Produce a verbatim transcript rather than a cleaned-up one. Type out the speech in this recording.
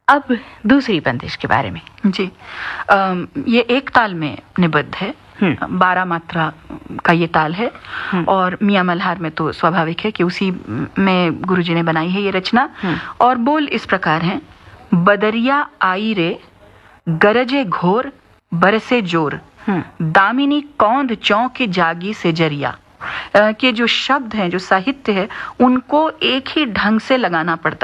अब दूसरी बंदिश के बारे में। जी, आ, ये एक ताल में निबद्ध है, बारह मात्रा का ये ताल है और मियां मल्हार में तो स्वाभाविक है कि उसी में गुरुजी ने बनाई है ये रचना। और बोल इस प्रकार हैं: बदरिया आई रे गरजे घोर बरसे जोर, दामिनी कौंध चौंक जागी से जरिया। के जो शब्द हैं, जो साहित्य है, उनको एक ही ढंग से लगाना पड़ता